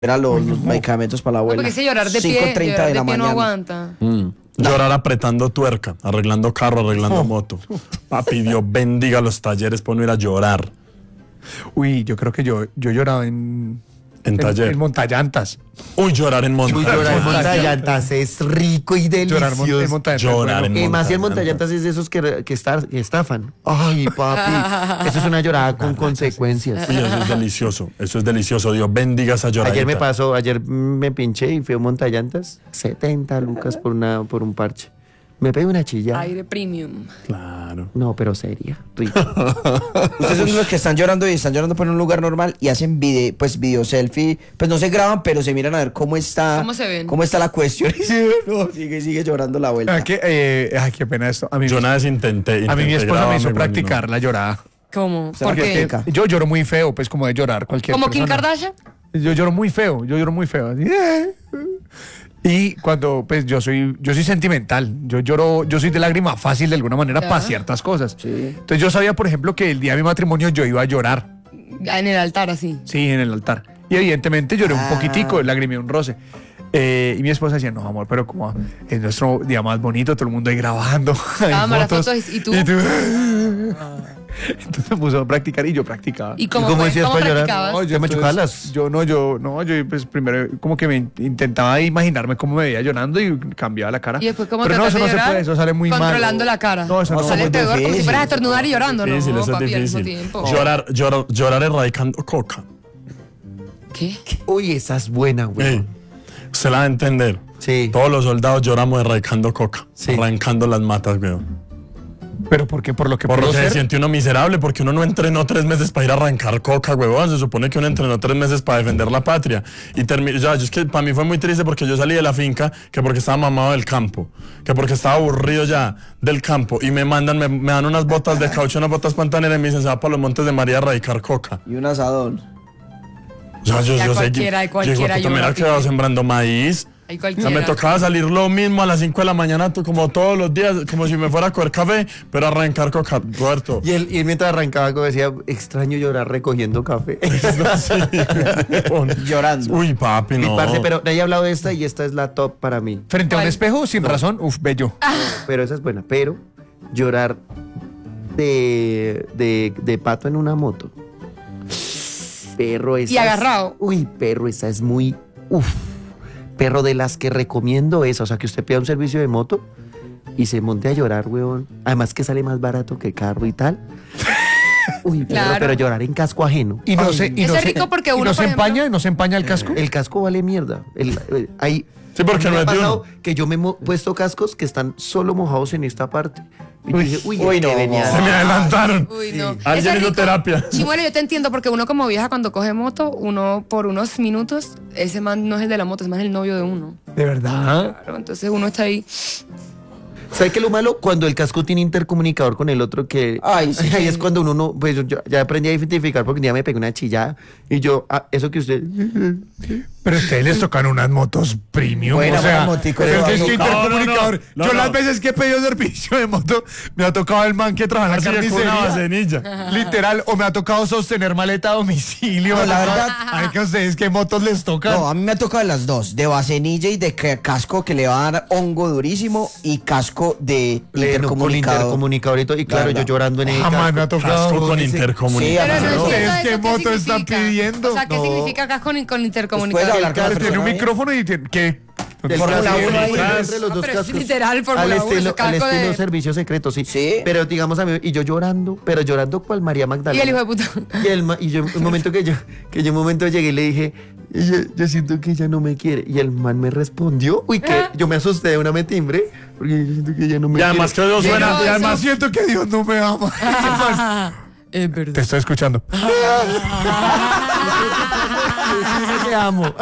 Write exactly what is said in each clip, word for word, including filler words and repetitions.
Era los, los medicamentos para la No, abuela. porque ese llorar de pie, cinco y treinta llorar de de la pie no mañana. aguanta. Mm. Llorar apretando tuerca, arreglando carro, arreglando moto. Papi, Dios bendiga los talleres por no ir a llorar. Uy, yo creo que yo, yo lloraba en, En taller. en montallantas. Uy, llorar en montaña. Uy, llorar en montallantas es rico y Llorar mon- en delicioso. montallantas. Llorar bueno. en Y más si el montallantas. montallantas es de esos que, que, estar- que estafan. Ay, papi. Eso es una llorada con consecuencias. Uy, eso es delicioso, eso es delicioso. Dios bendiga esa lloradita. Ayer me pasó, ayer me pinché y fui a un montallantas. setenta lucas por, una, por un parche. Me pegué una chilla. Aire premium. Claro. No, pero seria. Rico. Ustedes son los que están llorando y están llorando por un lugar normal y hacen video, pues video selfie, pues no se graban, pero se miran a ver cómo está, ¿Cómo se ven? cómo está la cuestión y se ven, no, sigue, sigue llorando la vuelta. Ah, que, eh, ay, qué pena esto. A mí, Yo mi- una vez intenté. a mí mi intenté esposa me grabarme, hizo güey, practicar no. la llorada. ¿Cómo? sea, ¿Por porque qué? Ca- Yo lloro muy feo, pues como de llorar cualquier ¿Como Kim persona. Kardashian? Yo lloro muy feo, yo lloro muy feo. así. Y cuando, pues yo soy, yo soy sentimental, yo lloro, yo soy de lágrima fácil de alguna manera Ya. para ciertas cosas. Sí. Entonces yo sabía, por ejemplo, que el día de mi matrimonio yo iba a llorar, En el altar, así. sí, en el altar. Y evidentemente lloré Ah. un poquitico, lagrimé un roce. Eh, y mi esposa decía, no, amor, pero como es nuestro día más bonito, todo el mundo ahí grabando. hay Cámara, fotos, ¿y tú? Entonces me puso a practicar y yo practicaba. ¿Y cómo, ¿Y cómo fue? decías ¿Cómo para llorar? practicabas? No, ¿Te me entonces, chocabas las- Yo no, yo no, yo pues primero como que me in- intentaba imaginarme cómo me veía llorando y cambiaba la cara. ¿Y después cómo Pero no, tratas eso de no se llorar? puede, eso sale muy mal. Controlando la cara. No, eso no. Sale muy peor, como si difícil. fueras a estornudar y llorando, ¿no? Difícil, eso es papi, al mismo difícil. tiempo. Llorar, llorar, llorar erradicando coca. ¿Qué? Uy, esa es buena, güey. Ey, usted la va a entender. Sí. Todos los soldados lloramos erradicando coca. Sí. Arrancando las matas, weón. Pero ¿por qué? Por lo que Por lo puedo que se ser. siente uno miserable, porque uno no entrenó tres meses para ir a arrancar coca, huevón. Se supone que uno entrenó tres meses para defender la patria. Y terminó, ya, yo es que para mí fue muy triste porque yo salí de la finca, que porque estaba mamado del campo, que porque estaba aburrido ya del campo. Y me mandan, me, me dan unas botas de caucho, unas botas pantaneras y me dicen, se va para los montes de María a erradicar coca. Y un asadón. O sea, yo, Ya yo sé que. cualquiera, cualquiera yo, hijo de puta, llora, mira que va sembrando maíz. Hay O cualquiera. sea, me tocaba salir lo mismo a las cinco de la mañana, to- como todos los días, como si me fuera a coger café, pero arrancar coca, Roberto. Y él, y él mientras arrancaba como decía, extraño llorar recogiendo café. Llorando. Uy, papi, Y no. parce, pero nadie ha hablado de esta y esta es la top para mí. Frente a un ¿Cuál? espejo, sin razón, uf, bello. Pero esa es buena. Pero llorar de, de, de pato en una moto. Perro, esa Y es- agarrado. Uy, perro, esa es muy. Uf. Perro, de las que recomiendo esa. O sea, que usted pida un servicio de moto y se monte a llorar, weón. Además que sale más barato que carro y tal. Uy, perro, Claro. pero llorar en casco ajeno. Y no Ay, se, y Ese no es se- rico porque y uno, no se por ejemplo- empaña, no se empaña el casco. El casco vale mierda. El, el- hay, Sí, porque a mí no me es ha de pasado uno. que yo me he mo- puesto cascos que están solo mojados en esta parte. Y Uy, dije, uy, uy, es que no. venía- Se me adelantaron. Uy, no. Alguien Eso es hizo rico. terapia. Chimuelo, yo te entiendo porque uno como vieja cuando coge moto, uno por unos minutos, ese man no es el de la moto, es más el novio de uno. De verdad. Claro, entonces uno está ahí. ¿Sabe qué es lo malo? Cuando el casco tiene intercomunicador con el otro que... Ay, sí. Ahí es cuando uno no... Pues yo ya- ya aprendí a identificar porque un día me pegué una chillada y yo... Ah, eso que usted... Pero ustedes les tocan unas motos premium. Buena, o sea, buena motico, pero es que es no, que no, intercomunicador. no, no, yo no. las veces que he pedido servicio de moto, me ha tocado el man que trabaja en la Así que con una carnicería. vasenilla. Literal, o me ha tocado sostener maleta a domicilio. No, la verdad- Ay, que a ustedes qué motos les tocan. No, a mí me ha tocado las dos, de vasenilla y de ca- casco que le va a dar hongo durísimo y casco de Pleno, con intercomunicador. intercomunicador y todo. Y claro, verdad. yo llorando en el Jamás me ha casco. tocado. Casco con Sí, intercomunicador. pero Pero no no. entiendo ¿Ustedes qué eso, moto están significa? pidiendo? O sea, ¿qué No. significa casco con, con Puedes intercomunicador? hablar con la Tiene un persona ahí. micrófono y tiene que... Del Fórmula casco, uno ahí. entre los Ah, dos pero es cascos. literal, Fórmula al uno, estilo, ese al casco estilo de- servicio secreto, sí. Sí. Pero digamos a mí, y yo llorando, pero llorando cual María Y Magdalena. el hijo de puta. Y, el ma- y yo un momento que yo, que yo un momento llegué y le dije, yo, yo siento que ella no me quiere. Y el man me respondió, uy, que yo me asusté de una me timbre, porque yo siento que ella no me Y además que quiere. Dios suena. no, Y además eso- siento que Dios no me ama. Es verdad. Te estoy escuchando. Yo te amo.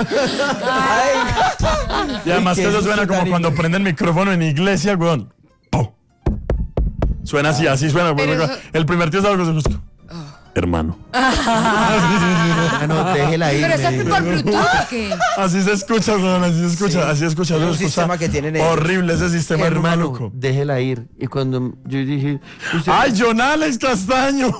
Y además Uy, que qué eso suena susto como tan cuando prende el micrófono en iglesia, weón. ¡Pum! Suena así, así suena. Pero weón. eso- El primer tío es algo que se busca. hermano. Ah, no, déjela ir. Pero eso me es dijo. por Bluetooth, ¿o qué? Así se escucha, weón, así se escucha, Sí. así escucha. Es un se escucha sistema que tienen ellos. horrible ese sistema, Hermano, maluco. déjela ir. Y cuando yo dije, usted, ¡Ay, John Alex Castaño!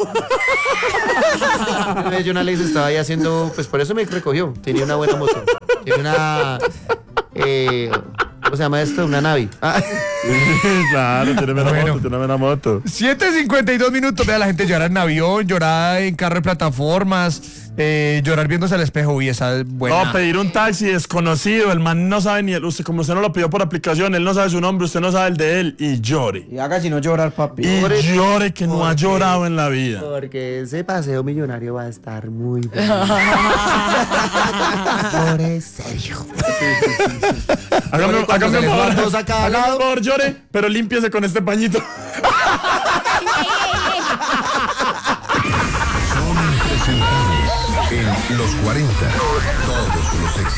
una vez John Alex estaba ahí haciendo, pues por eso me recogió. Tenía una buena moto. Tenía una, eh, ¿cómo se llama esto? Una Navi. Ah, Claro, tiene buena Bueno. moto, tiene buena moto. siete cincuenta y dos minutos. Vea la gente llorar en avión, llorar en carro de plataformas, eh, llorar viéndose al espejo. Y esa es buena. No, pedir un taxi desconocido, el man no sabe ni el, usted, como usted no lo pidió por aplicación, él no sabe su nombre, usted no sabe el de él, y llore. Y haga si no llorar, papi. Y Llore, llore que no ha porque- llorado en la vida. porque ese paseo millonario va a estar muy bueno. Por serio. Hágame, Llore cuando hágame se un le favor, suban dos a cada hágame un lado. favor, llore, pero límpiese con este pañito. Son impresentables en los cuarenta. Todos los éxitos.